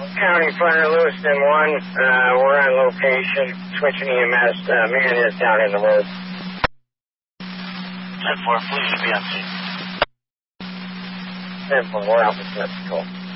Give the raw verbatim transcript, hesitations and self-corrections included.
County Fire, Lewiston one. Uh, we're on location. Switching E M S. Uh, man is down in the woods. ten four, please be on scene. ten four, we're out with Mexico.